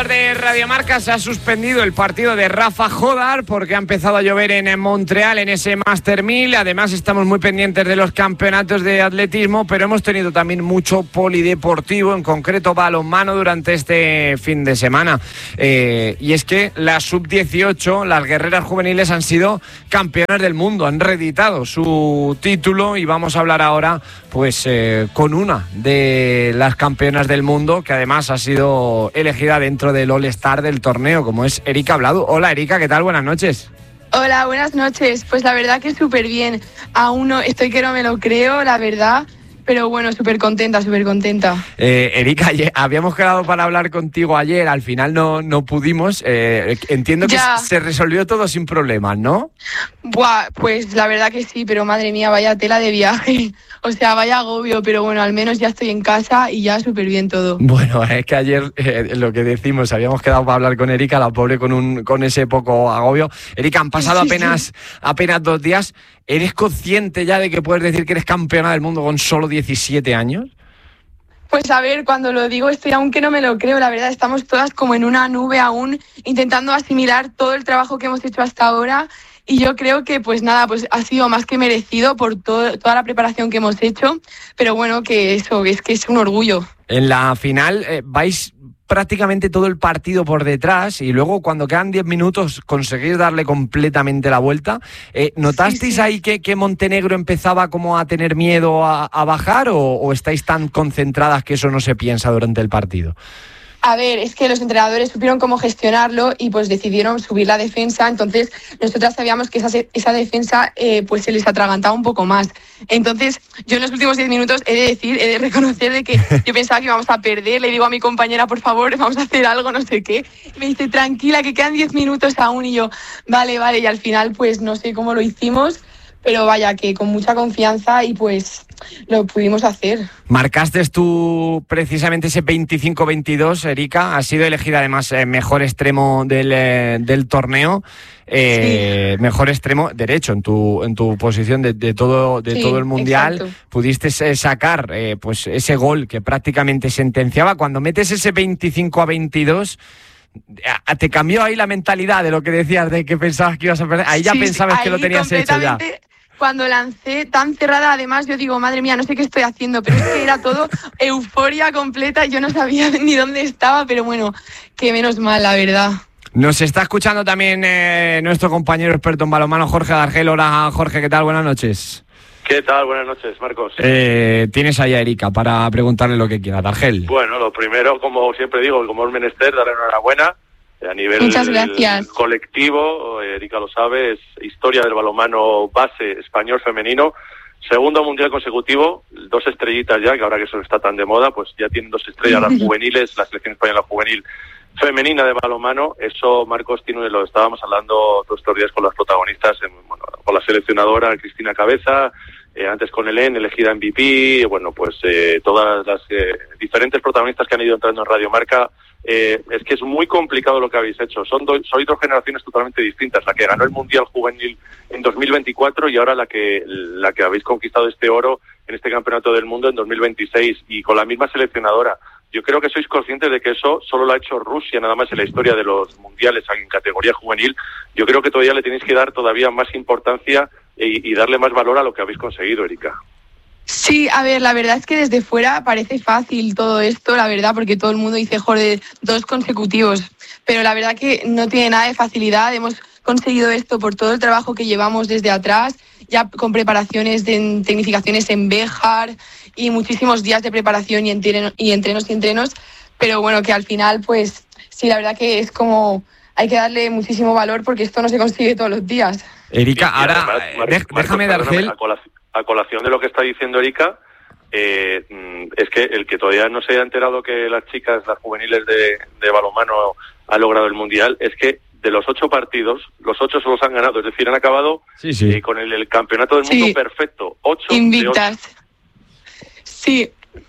De Radio Marca se ha suspendido el partido de Rafa Jodar porque ha empezado a llover en Montreal en ese Master 1000. Además estamos muy pendientes de los campeonatos de atletismo, pero hemos tenido también mucho polideportivo, en concreto balonmano, durante este fin de semana. Y es que la sub-18, las guerreras juveniles, han sido campeonas del mundo, han reeditado su título y vamos a hablar ahora pues con una de las campeonas del mundo, que además ha sido elegida dentro del All-Star del torneo, como es Erika Bladu. Hola Erika, ¿qué tal? Buenas noches. Hola, buenas noches. Pues la verdad que súper bien. Aún no estoy que no me lo creo, la verdad. Pero bueno, súper contenta, súper contenta. Erika, habíamos quedado para hablar contigo ayer, al final no pudimos. Entiendo que se resolvió todo sin problemas, ¿no? Buah, pues la verdad que sí, pero madre mía, vaya tela de viaje. O sea, vaya agobio, pero bueno, al menos ya estoy en casa y ya súper bien todo. Bueno, es que ayer lo que decimos, habíamos quedado para hablar con Erika, la pobre con ese poco agobio. Erika, han pasado apenas 2 días. ¿Eres consciente ya de que puedes decir que eres campeona del mundo con solo 17 años? Pues a ver, cuando lo digo estoy aún que no me lo creo, la verdad, estamos todas como en una nube aún, intentando asimilar todo el trabajo que hemos hecho hasta ahora. Y yo creo que pues nada, pues ha sido más que merecido por toda la preparación que hemos hecho, pero bueno, que eso, es que es un orgullo. En la final vais prácticamente todo el partido por detrás y luego cuando quedan 10 minutos conseguís darle completamente la vuelta. ¿Notasteis ahí que Montenegro empezaba como a tener miedo a bajar o estáis tan concentradas que eso no se piensa durante el partido? A ver, es que los entrenadores supieron cómo gestionarlo y pues decidieron subir la defensa, entonces nosotras sabíamos que esa defensa pues se les atragantaba un poco más. Entonces yo en los últimos 10 minutos he de reconocer de que yo pensaba que íbamos a perder, le digo a mi compañera, por favor, vamos a hacer algo, no sé qué, y me dice, tranquila, que quedan 10 minutos aún, y yo, vale, y al final pues no sé cómo lo hicimos, pero vaya, que con mucha confianza y pues lo pudimos hacer. Marcaste tú precisamente ese 25-22, Erika, has sido elegida además mejor extremo del torneo, sí. Mejor extremo derecho en tu posición de todo el mundial. Exacto. Pudiste sacar pues ese gol que prácticamente sentenciaba. Cuando metes ese 25-22, ¿te cambió ahí la mentalidad de lo que decías, de que pensabas que ibas a perder? Ahí ya pensabas que lo tenías hecho ya. Cuando lancé tan cerrada, además, yo digo, madre mía, no sé qué estoy haciendo, pero es que era todo euforia completa, yo no sabía ni dónde estaba, pero bueno, que menos mal, la verdad. Nos está escuchando también nuestro compañero experto en balonmano, Jorge Dargel. Hola, Jorge, ¿qué tal? Buenas noches. ¿Qué tal? Buenas noches, Marcos. Tienes ahí a Erika para preguntarle lo que quiera, Dargel. Bueno, lo primero, como siempre digo, como es menester, darle enhorabuena. A nivel colectivo, Erika lo sabe, es historia del balonmano base español femenino. Segundo mundial consecutivo, 2 estrellitas ya, que ahora que eso está tan de moda, pues ya tienen 2 estrellas las juveniles, la selección española juvenil femenina de balonmano. Eso, Marcos, lo estábamos hablando todos estos días con las protagonistas, con la seleccionadora Cristina Cabeza, antes con Helen, elegida MVP, bueno, pues todas las diferentes protagonistas que han ido entrando en Radio Marca. Es que es muy complicado lo que habéis hecho. Sois 2 generaciones totalmente distintas, la que ganó el Mundial Juvenil en 2024 y ahora la que habéis conquistado este oro en este Campeonato del Mundo en 2026, y con la misma seleccionadora. Yo creo que sois conscientes de que eso solo lo ha hecho Rusia nada más en la historia de los mundiales en categoría juvenil. Yo creo que todavía le tenéis que dar todavía más importancia y darle más valor a lo que habéis conseguido, Erika. Sí, a ver, la verdad es que desde fuera parece fácil todo esto, la verdad, porque todo el mundo dice, joder, 2 consecutivos, pero la verdad que no tiene nada de facilidad. Hemos conseguido esto por todo el trabajo que llevamos desde atrás, ya con preparaciones de tecnificaciones en Béjar y muchísimos días de preparación y entrenos, pero bueno, que al final, pues sí, la verdad que es como, hay que darle muchísimo valor porque esto no se consigue todos los días. Erika, ahora, déjame dar gel. A colación de lo que está diciendo Erika, es que el que todavía no se haya enterado que las chicas, las juveniles de balonmano han logrado el Mundial, es que de los 8 partidos, los 8 se los han ganado, es decir, han acabado con el Campeonato del Mundo perfecto, 8 invictas. De 8. Sí.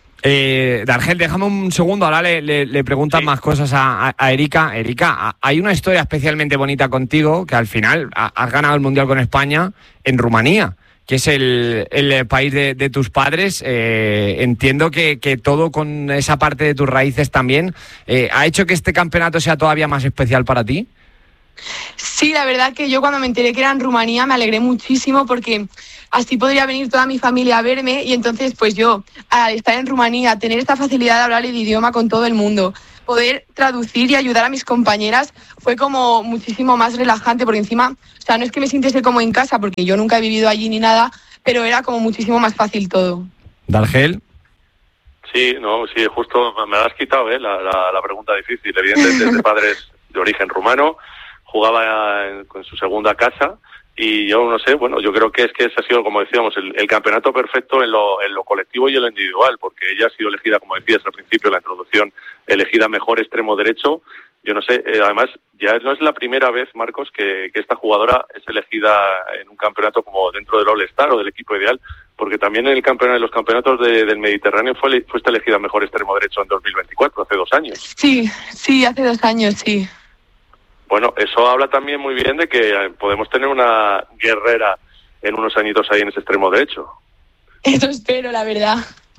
Dargel, déjame un segundo, ahora le preguntan más cosas a Erika. Erika, hay una historia especialmente bonita contigo, que al final has ganado el Mundial con España en Rumanía, que es el país de tus padres. Entiendo que todo con esa parte de tus raíces también ha hecho que este campeonato sea todavía más especial para ti. Sí, la verdad que yo cuando me enteré que era en Rumanía me alegré muchísimo porque así podría venir toda mi familia a verme y entonces pues yo, al estar en Rumanía, tener esta facilidad de hablar el idioma con todo el mundo, poder traducir y ayudar a mis compañeras fue como muchísimo más relajante porque encima, o sea, no es que me sintiese como en casa porque yo nunca he vivido allí ni nada, pero era como muchísimo más fácil todo. ¿Dargel? Sí, justo me la has quitado, la pregunta difícil. Evidentemente es de padres de origen rumano, jugaba en su segunda casa y yo no sé, yo creo que ese ha sido, como decíamos, el campeonato perfecto en lo colectivo y en lo individual, porque ella ha sido elegida, como decías al principio en la introducción, elegida mejor extremo derecho. Yo no sé, además ya no es la primera vez, Marcos, que esta jugadora es elegida en un campeonato como dentro del All-Star o del equipo ideal, porque también en los campeonatos del Mediterráneo fuiste elegida mejor extremo derecho en 2024, hace 2 años. Sí, hace 2 años, sí. Bueno, eso habla también muy bien de que podemos tener una guerrera en unos añitos ahí en ese extremo derecho. Eso espero, la verdad.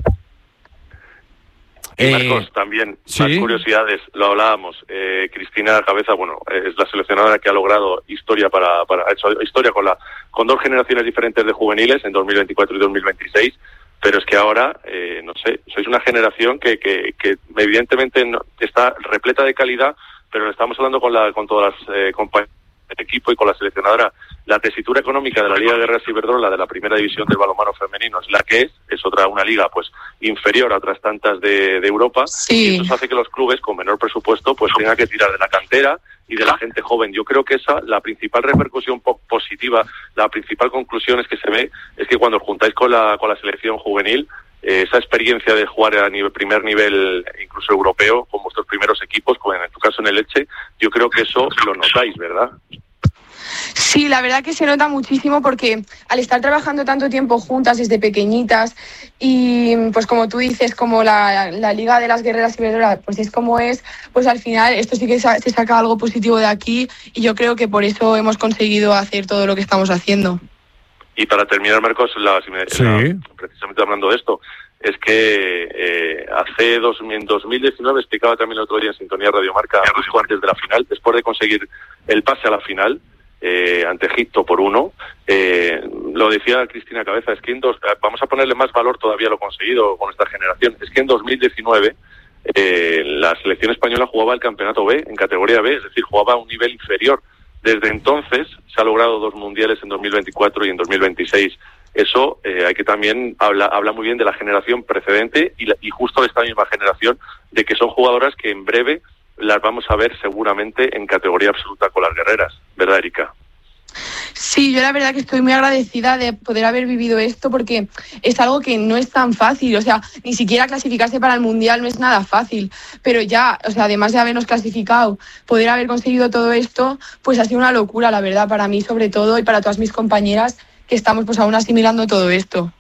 Y Marcos, también, ¿sí? Más curiosidades, lo hablábamos. Cristina Cabeza, es la seleccionadora que ha logrado historia ha hecho historia con 2 generaciones diferentes de juveniles en 2024 y 2026, pero es que ahora, sois una generación que evidentemente está repleta de calidad, pero estamos hablando con todas las compañías del equipo y con la seleccionadora. La tesitura económica de la Liga Guerreras Iberdrola de la primera división del balonmano femenino es la que es una liga pues inferior a otras tantas de Europa, sí. Y eso hace que los clubes con menor presupuesto pues tengan que tirar de la cantera y de la gente joven. Yo creo que la principal repercusión positiva, la principal conclusión es que se ve, es que cuando os juntáis con la selección juvenil, esa experiencia de jugar a primer nivel, incluso europeo, con vuestros primeros equipos, como en tu caso en el Elche, yo creo que eso lo notáis, ¿verdad? Sí, la verdad que se nota muchísimo porque al estar trabajando tanto tiempo juntas desde pequeñitas y pues como tú dices, como la Liga de las Guerreras Iberdrola, pues es como es, pues al final esto sí que se saca algo positivo de aquí y yo creo que por eso hemos conseguido hacer todo lo que estamos haciendo. Y para terminar, Marcos, precisamente hablando de esto, es que en 2019, explicaba también el otro día en Sintonía Radio Marca, justo antes de la final, después de conseguir el pase a la final, ante Egipto por 1, lo decía Cristina Cabeza, es que vamos a ponerle más valor todavía a lo conseguido con esta generación, es que en 2019 la selección española jugaba el campeonato B, en categoría B, es decir, jugaba a un nivel inferior. Desde entonces se ha logrado 2 mundiales en 2024 y en 2026. Eso hay que también habla muy bien de la generación precedente y justo de esta misma generación, de que son jugadoras que en breve las vamos a ver seguramente en categoría absoluta con las guerreras, ¿verdad, Erika? Sí, yo la verdad que estoy muy agradecida de poder haber vivido esto porque es algo que no es tan fácil, o sea, ni siquiera clasificarse para el Mundial no es nada fácil, pero ya, o sea, además de habernos clasificado, poder haber conseguido todo esto, pues ha sido una locura, la verdad, para mí sobre todo y para todas mis compañeras que estamos pues aún asimilando todo esto.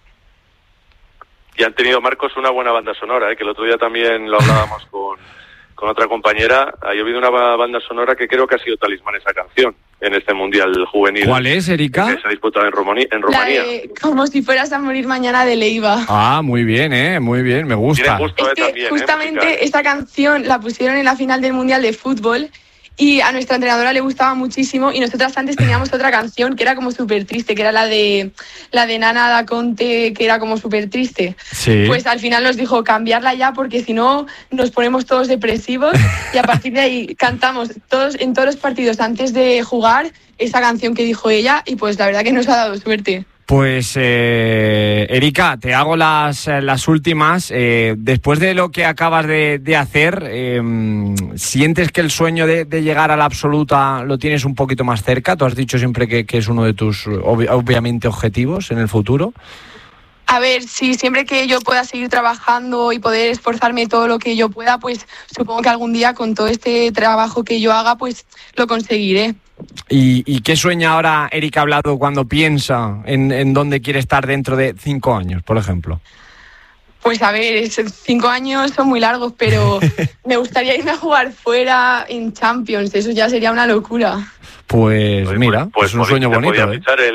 Y han tenido, Marcos, una buena banda sonora, que el otro día también lo hablábamos con otra compañera. Ha habido una banda sonora que creo que ha sido talismán esa canción en este Mundial Juvenil. ¿Cuál es, Erika? Que se ha disputado en Rumanía. Como si fueras a morir mañana de Leiva. Ah, muy bien, muy bien, me gusta. Gusto, es que también, justamente esta canción la pusieron en la final del Mundial de Fútbol y a nuestra entrenadora le gustaba muchísimo y nosotras antes teníamos otra canción que era como súper triste, que era la de Nana da Conte, que era como súper triste. Sí. Pues al final nos dijo cambiarla ya porque si no nos ponemos todos depresivos y a partir de ahí cantamos en todos los partidos antes de jugar esa canción que dijo ella y pues la verdad que nos ha dado suerte. Pues, Erika, te hago las últimas. Después de lo que acabas de hacer, ¿sientes que el sueño de llegar a la absoluta lo tienes un poquito más cerca? Tú has dicho siempre que es uno de tus, obviamente, objetivos en el futuro. A ver, sí, siempre que yo pueda seguir trabajando y poder esforzarme todo lo que yo pueda, pues supongo que algún día con todo este trabajo que yo haga, pues lo conseguiré. ¿Y qué sueña ahora Erika Ablado cuando piensa en dónde quiere estar dentro de 5 años, por ejemplo? Pues a ver, 5 años son muy largos, pero me gustaría irme a jugar fuera en Champions, eso ya sería una locura. Pues mira, pues es un sueño bonito. Fichar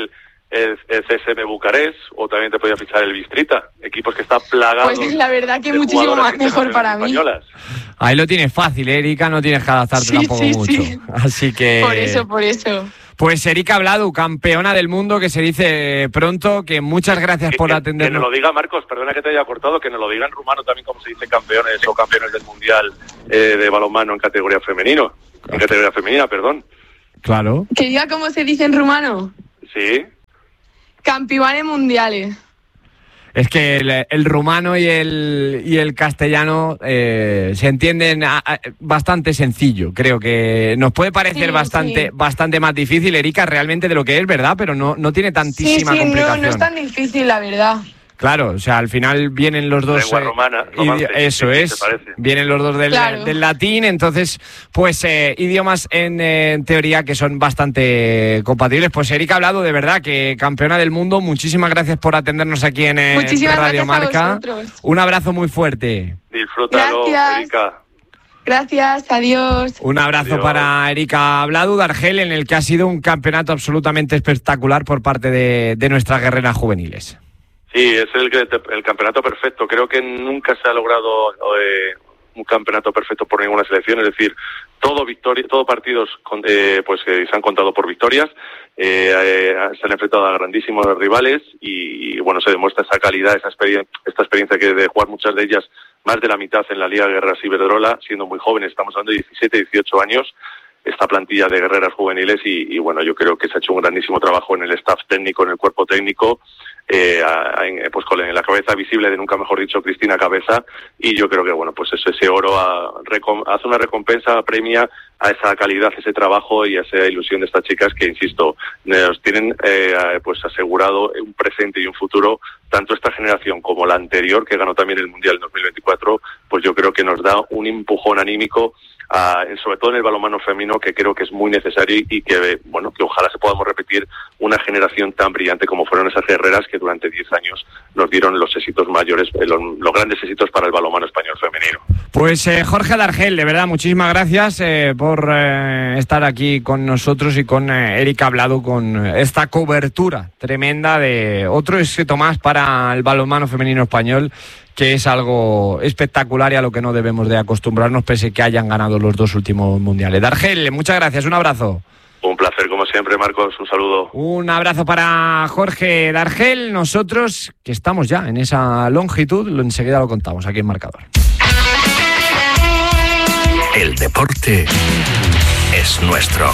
el CSM Bucarest, o también te podía fichar el Bistrita, equipos que están plagados. Pues la verdad que muchísimo mejor para mí. Ahí lo tienes fácil, Erika, no tienes que adaptarte tampoco mucho. Sí. Así que... Por eso. Pues Erika Bladu, campeona del mundo, que se dice pronto, que muchas gracias por atendernos. Que nos lo diga, Marcos, perdona que te haya cortado, que nos lo diga en rumano también, como se dice campeones o campeones del mundial de balonmano en categoría femenina, perdón. Claro. Que diga cómo se dice en rumano. Sí. Campiones mundiales. Es que el rumano y el castellano se entienden bastante sencillo. Creo que nos puede parecer bastante más difícil, Erika, realmente de lo que es, ¿verdad? Pero no tiene tantísima complicación. No es tan difícil, la verdad. Claro, o sea, al final vienen los dos... Lengua romana, eso es, vienen los dos del latín, entonces, pues idiomas en teoría que son bastante compatibles. Pues Erika Bladu, de verdad, que campeona del mundo, muchísimas gracias por atendernos aquí en Radio Marca. Un abrazo muy fuerte. Disfrútalo, Erika. Gracias, adiós. Un abrazo para Erika Bladu de Argel, en el que ha sido un campeonato absolutamente espectacular por parte de nuestras guerreras juveniles. Sí, es el campeonato perfecto. Creo que nunca se ha logrado un campeonato perfecto por ninguna selección. Es decir, todo partidos pues se han contado por victorias. Se han enfrentado a grandísimos rivales y bueno, se demuestra esa calidad, esta experiencia que de jugar muchas de ellas, más de la mitad en la Liga Guerreras Iberdrola, siendo muy jóvenes. Estamos hablando de 17, 18 años. Esta plantilla de guerreras juveniles y bueno, yo creo que se ha hecho un grandísimo trabajo en el staff técnico, en el cuerpo técnico, pues con la cabeza visible de, nunca mejor dicho, Cristina Cabeza, y yo creo que bueno, pues ese oro hace una recompensa, premia a esa calidad, ese trabajo y a esa ilusión de estas chicas que, insisto, nos tienen pues asegurado un presente y un futuro. Tanto esta generación como la anterior, que ganó también el Mundial en 2024, pues yo creo que nos da un empujón anímico, sobre todo en el balonmano femenino, que creo que es muy necesario y que bueno, que ojalá se podamos repetir una generación tan brillante como fueron esas guerreras que durante 10 años nos dieron los éxitos mayores, los grandes éxitos para el balonmano español femenino. Pues Jorge de Argel, de verdad, muchísimas gracias por estar aquí con nosotros y con Erika Bladu, con esta cobertura tremenda de otro éxito más para el balonmano femenino español, que es algo espectacular y a lo que no debemos de acostumbrarnos, pese a que hayan ganado los dos últimos mundiales. Dargel, muchas gracias, un abrazo. Un placer, como siempre, Marcos, un saludo. Un abrazo para Jorge Dargel. Nosotros, que estamos ya en esa longitud, enseguida lo contamos aquí en Marcador. El deporte es nuestro.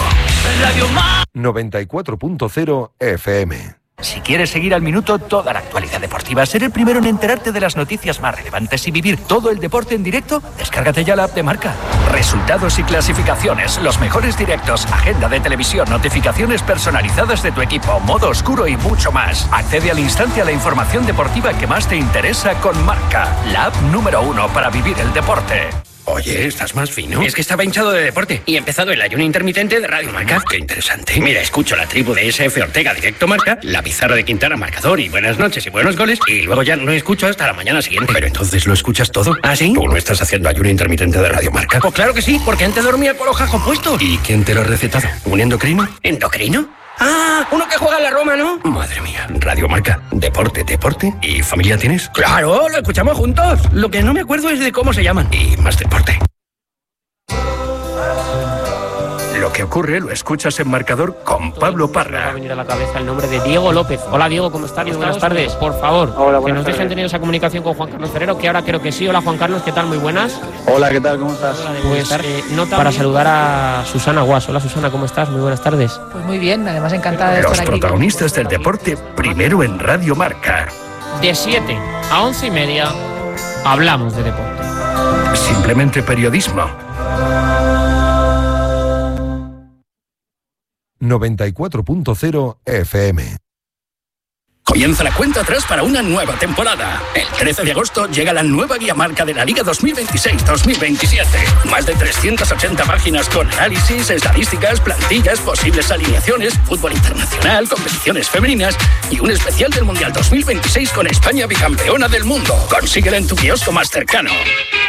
94.0 FM. Si quieres seguir al minuto toda la actualidad deportiva, ser el primero en enterarte de las noticias más relevantes y vivir todo el deporte en directo, descárgate ya la app de Marca. Resultados y clasificaciones, los mejores directos, agenda de televisión, notificaciones personalizadas de tu equipo, modo oscuro y mucho más. Accede al instante a la información deportiva que más te interesa con Marca, la app número 1 para vivir el deporte. Oye, ¿estás más fino? Es que estaba hinchado de deporte y he empezado el ayuno intermitente de Radio Marca. Qué interesante. Mira, escucho la tribu de SF Ortega Directo Marca, la pizarra de Quintana Marcador y buenas noches y buenos goles, y luego ya no escucho hasta la mañana siguiente. Pero entonces lo escuchas todo. ¿Ah, sí? ¿Tú no estás haciendo ayuno intermitente de Radio Marca? Pues claro que sí, porque antes dormía con los jajos puestos. ¿Y quién te lo ha recetado? ¿Un endocrino? ¿Endocrino? Ah, uno que juega en la Roma, ¿no? Madre mía, Radio Marca, deporte ¿y familia tienes? Claro, lo escuchamos juntos. Lo que no me acuerdo es de cómo se llaman. Y más deporte. Lo que ocurre lo escuchas en Marcador con Pablo Parra. Me va a venir a la cabeza el nombre de Diego López. Hola Diego, ¿cómo estás? Buenas tardes. Por favor, hola, que nos dejen tardes. tener esa comunicación con Juan Carlos Ferrero, que ahora creo que sí. Hola Juan Carlos, ¿qué tal? Muy buenas. Hola, ¿qué tal? ¿Cómo estás? Pues nota para saludar a Susana Guas. Hola Susana, ¿cómo estás? Muy buenas tardes. Pues muy bien, además encantada de estar aquí. Los protagonistas del deporte, primero en Radio Marca. De 7 a 11:30 hablamos de deporte. Simplemente periodismo. 94.0 FM. Comienza la cuenta atrás para una nueva temporada. El 13 de agosto llega la nueva guía marca de la Liga 2026-2027. Más de 380 páginas con análisis, estadísticas, plantillas, posibles alineaciones, fútbol internacional, competiciones femeninas y un especial del Mundial 2026 con España bicampeona del mundo. Consíguela en tu kiosco más cercano.